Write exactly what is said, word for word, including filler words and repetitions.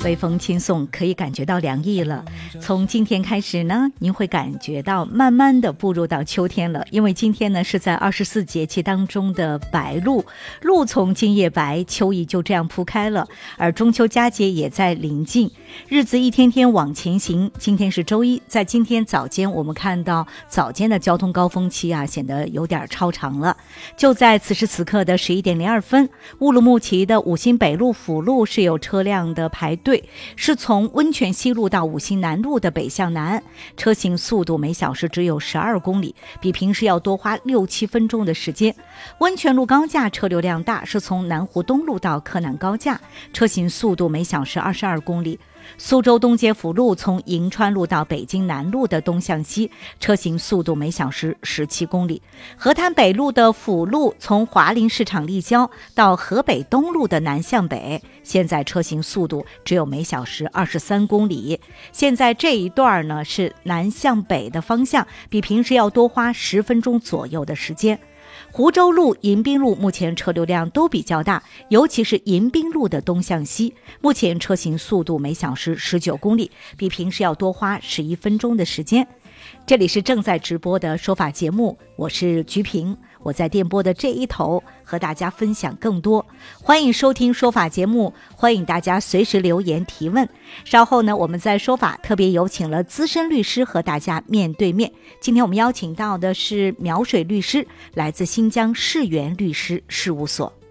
微风轻送，可以感觉到凉意了。从今天开始呢，您会感觉到慢慢的步入到秋天了，因为今天呢是在二十四节气当中的白露，露从今夜白，秋意就这样铺开了。而中秋佳节也在临近，日子一天天往前行。今天是周一，在今天早间我们看到早间的交通高峰期啊，显得有点超长了。就在此时此刻的十一点零二分，乌鲁木齐的五星北路辅路是有车辆的排队，是从温泉西路到五星南路的北向南，车行速度每小时只有十二公里，比平时要多花六七分钟的时间。温泉路高架车流量大，是从南湖东路到柯南高架，车行速度每小时二十二公里。苏州东街辅路从银川路到北京南路的东向西，车行速度每小时十七公里。河滩北路的辅路从华林市场立交到河北东路的南向北，现在车行速度只有每小时二十三公里。现在这一段呢是南向北的方向，比平时要多花十分钟左右的时间。湖州路、迎宾路目前车流量都比较大，尤其是迎宾路的东向西，目前车行速度每小时十九公里，比平时要多花十一分钟的时间。这里是正在直播的说法节目，我是菊萍，我在电波的这一头和大家分享更多。欢迎收听说法节目，欢迎大家随时留言提问。稍后呢，我们在说法特别有请了资深律师和大家面对面。今天我们邀请到的是苗水律师，来自新疆世源律师事务所。